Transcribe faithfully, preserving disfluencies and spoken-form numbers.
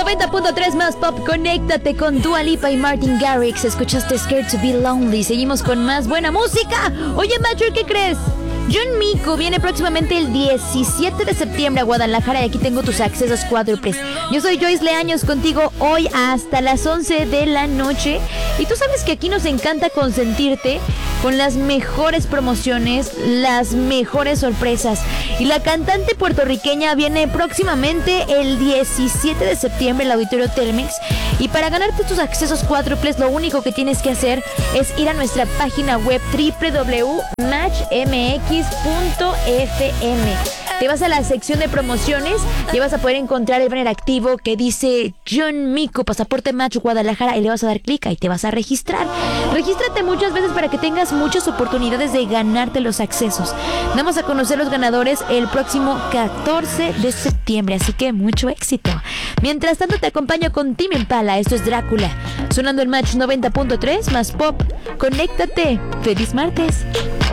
noventa punto tres más pop, conéctate con Dua Lipa y Martin Garrix. Escuchaste Scared to be Lonely. Seguimos con más buena música. Oye, Macho, ¿qué crees? John Mico viene próximamente el diecisiete de septiembre a Guadalajara y aquí tengo tus accesos cuádruples. Yo soy Joyce Leaños, contigo hoy hasta las once de la noche. Y tú sabes que aquí nos encanta consentirte con las mejores promociones, las mejores sorpresas. Y la cantante puertorriqueña viene próximamente el diecisiete de septiembre al Auditorio Telmex. Y para ganarte tus accesos cuádruples, lo único que tienes que hacer es ir a nuestra página web doble u doble u doble u punto match m x punto f m. Te vas a la sección de promociones y vas a poder encontrar el banner activo que dice John Mico, Pasaporte Match Guadalajara, y le vas a dar clic y te vas a registrar. Regístrate muchas veces para que tengas muchas oportunidades de ganarte los accesos. Vamos a conocer los ganadores el próximo catorce de septiembre, así que mucho éxito. Mientras tanto te acompaño con Tame Impala, esto es Drácula, sonando el Match noventa punto tres más pop. Conéctate. Feliz martes.